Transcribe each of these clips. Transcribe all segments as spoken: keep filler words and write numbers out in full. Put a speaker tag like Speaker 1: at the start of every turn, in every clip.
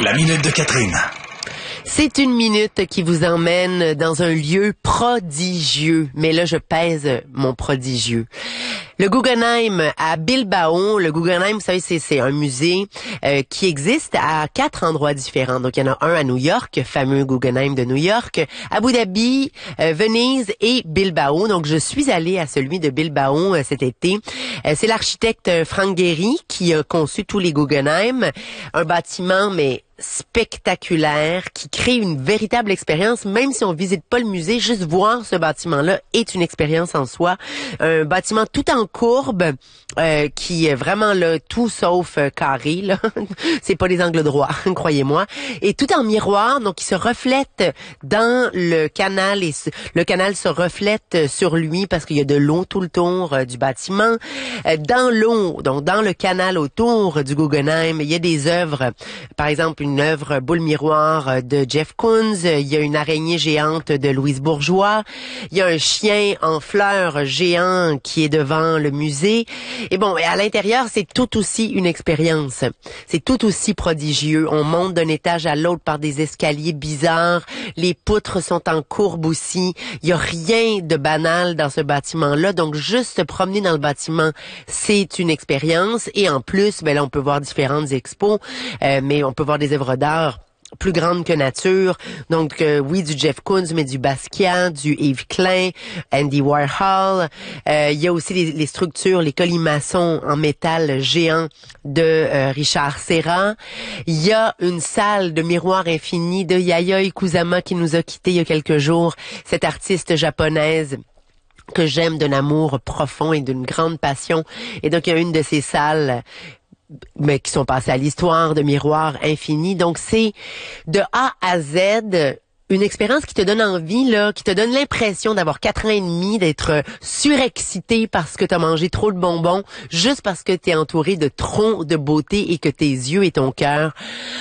Speaker 1: La minute de Catherine.
Speaker 2: C'est une minute qui vous emmène dans un lieu prodigieux. Mais là, je pèse mon prodigieux. Le Guggenheim à Bilbao. Le Guggenheim, vous savez, c'est, c'est un musée euh, qui existe à quatre endroits différents. Donc, il y en a un à New York, fameux Guggenheim de New York, Abu Dhabi, euh, Venise et Bilbao. Donc, je suis allée à celui de Bilbao euh, cet été. Euh, c'est l'architecte Frank Gehry qui a conçu tous les Guggenheim. Un bâtiment, mais spectaculaire, qui crée une véritable expérience, même si on visite pas le musée, juste voir ce bâtiment-là est une expérience en soi. Un bâtiment tout en courbe, euh, qui est vraiment là, tout sauf euh, carré, là. C'est pas des angles droits, croyez-moi. Et tout en miroir, donc il se reflète dans le canal et le canal se reflète sur lui parce qu'il y a de l'eau tout le tour euh, du bâtiment. Euh, dans l'eau, donc dans le canal autour du Guggenheim, il y a des œuvres, par exemple une une œuvre boule miroir de Jeff Koons, il y a une araignée géante de Louise Bourgeois, il y a un chien en fleurs géant qui est devant le musée. Et bon, à l'intérieur, c'est tout aussi une expérience. C'est tout aussi prodigieux. On monte d'un étage à l'autre par des escaliers bizarres. Les poutres sont en courbe aussi. Il y a rien de banal dans ce bâtiment-là. Donc, juste se promener dans le bâtiment, c'est une expérience. Et en plus, ben là, on peut voir différentes expos, euh, mais on peut voir des œuvres d'art plus grandes que nature. Donc, euh, oui, du Jeff Koons, mais du Basquiat, du Yves Klein, Andy Warhol. Euh, il y a aussi les, les structures, les colimaçons en métal géant de euh, Richard Serra. Il y a une salle de miroirs infinis de Yayoi Kusama qui nous a quittés il y a quelques jours. Cette artiste japonaise que j'aime d'un amour profond et d'une grande passion. Et donc, il y a une de ces salles mais qui sont passés à l'histoire de miroirs infinis. Donc, c'est de A à Z une expérience qui te donne envie, là, qui te donne l'impression d'avoir quatre ans et demi, d'être surexcité parce que tu as mangé trop de bonbons, juste parce que tu es entouré de trop de beauté et que tes yeux et ton cœur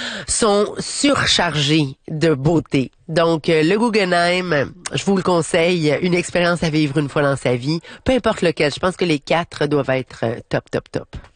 Speaker 2: sont surchargés de beauté. Donc, le Guggenheim, je vous le conseille, une expérience à vivre une fois dans sa vie, peu importe lequel. Je pense que les quatre doivent être top, top, top.